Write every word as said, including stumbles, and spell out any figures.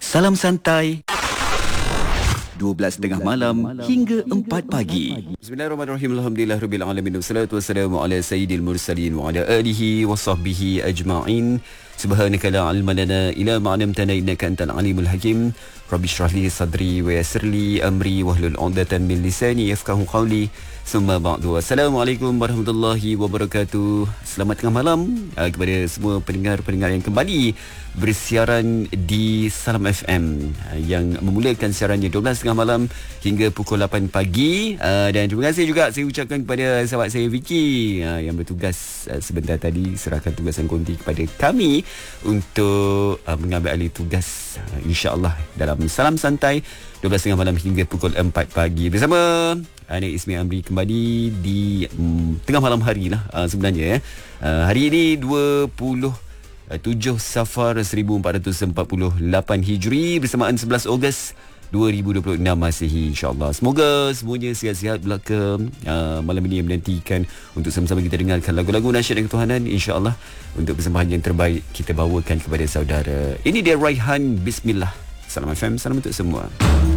Salam santai dua belas tengah malam hingga empat pagi. Bismillahirrahmanirrahim. Alhamdulillah rabbil alamin. Wassalatu wassalamu ala sayyidil mursalin wa ala alihi wa sahbihi ajma'in. Subhanaka la ilma lana illa ma 'allamtana innaka antal alimul hakim. Rabbi shrah li sadri wa yassir li amri wahlul 'uqdatam min lisani yafqahu qawli. Summa ba'du. Assalamualaikum warahmatullahi wabarakatuh. Selamat tengah malam uh, kepada semua pendengar-pendengar yang kembali bersiaran di Salam F M uh, yang memulakan siarannya dua belas tengah malam hingga pukul lapan pagi. Uh, dan terima kasih juga saya ucapkan kepada sahabat saya Vicky uh, yang bertugas uh, sebentar tadi, serahkan tugasan konti kepada kami untuk uh, mengambil alih tugas uh, insya-Allah dalam Salam Santai dua belas tengah malam hingga pukul empat pagi bersama Anik Ismi Amri kembali di um, tengah malam hari lah uh, sebenarnya ya. Uh, hari ini dua puluh tujuh Safar seribu empat ratus empat puluh lapan Hijri bersamaan sebelas Ogos dua ribu dua puluh enam Masihi, insya-Allah. Semoga semuanya sihat-sihat belaka uh, malam ini yang menantikan untuk sama-sama kita dengarkan lagu-lagu nasyid dan ketuhanan, insya-Allah, untuk persembahan yang terbaik kita bawakan kepada saudara. Ini dia Raihan, Bismillah. Salam F M, salam untuk semua.